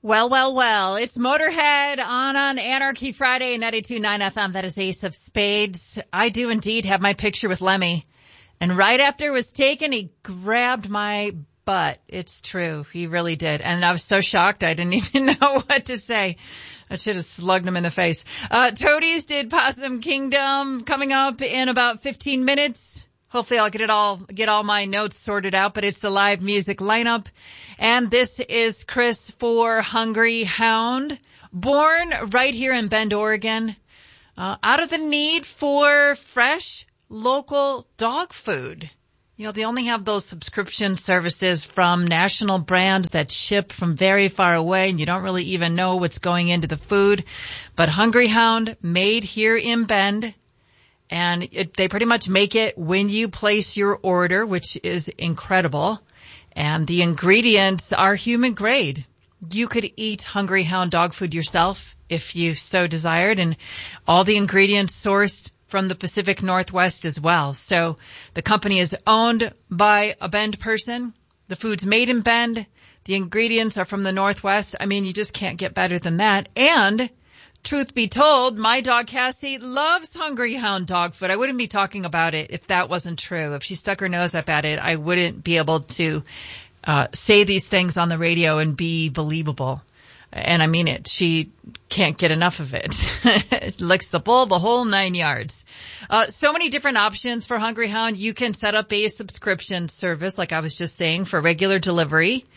Well, well, well, it's Motorhead on Anarchy Friday, 92.9 FM. That is Ace of Spades. I do indeed have my picture with Lemmy. And right after it was taken, he grabbed my butt. It's true. He really did. And I was so shocked I didn't even know what to say. I should have slugged him in the face. Toadies did Possum Kingdom coming up in about 15 minutes. Hopefully I'll get all my notes sorted out, but it's the live music lineup. And this is Chris for Hungry Hound, born right here in Bend, Oregon, out of the need for fresh, local dog food. You know, they only have those subscription services from national brands that ship from very far away, and you don't really even know what's going into the food. But Hungry Hound, made here in Bend. And they pretty much make it when you place your order, which is incredible. And the ingredients are human grade. You could eat Hungry Hound dog food yourself if you so desired. And all the ingredients sourced from the Pacific Northwest as well. So the company is owned by a Bend person. The food's made in Bend. The ingredients are from the Northwest. I mean, you just can't get better than that. And truth be told, my dog Cassie loves Hungry Hound dog food. I wouldn't be talking about it if that wasn't true. If she stuck her nose up at it, I wouldn't be able to say these things on the radio and be believable. And I mean it. She can't get enough of it. It licks the bowl, the whole 9 yards. So many different options for Hungry Hound. You can set up a subscription service, like I was just saying, for regular delivery.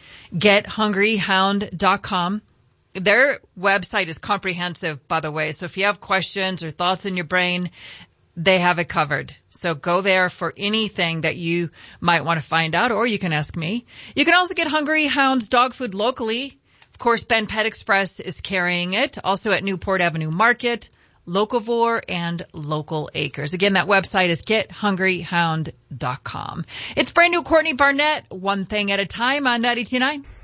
GetHungryHound.com. Their website is comprehensive, by the way. So if you have questions or thoughts in your brain, they have it covered. So go there for anything that you might want to find out, or you can ask me. You can also get Hungry Hound's dog food locally. Of course, Bend Pet Express is carrying it. Also at Newport Avenue Market, Locavore, and Local Acres. Again, that website is GetHungryHound.com. It's brand new Courtney Barnett, One Thing at a Time on 92.9.